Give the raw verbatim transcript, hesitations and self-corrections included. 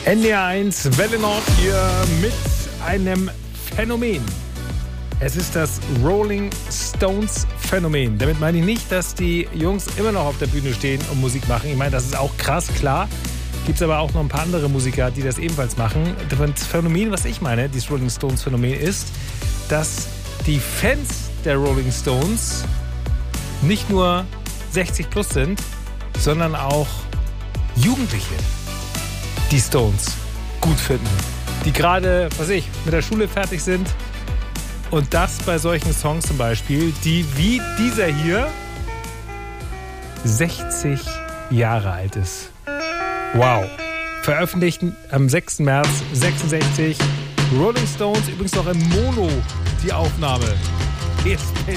N D R eins Welle Nord hier mit einem Phänomen. Es ist das Rolling Stones Phänomen. Damit meine ich nicht, dass die Jungs immer noch auf der Bühne stehen und Musik machen. Ich meine, das ist auch krass, klar. Gibt es aber auch noch ein paar andere Musiker, die das ebenfalls machen. Das Phänomen, was ich meine, dieses Rolling Stones Phänomen ist, dass die Fans der Rolling Stones nicht nur sechzig plus sind, sondern auch Jugendliche, die Stones gut finden. Die gerade, was weiß ich, mit der Schule fertig sind. Und das bei solchen Songs zum Beispiel, die wie dieser hier sechzig Jahre alt ist. Wow. Veröffentlicht am sechsten März sechsundsechzig. Rolling Stones, übrigens noch im Mono, die Aufnahme.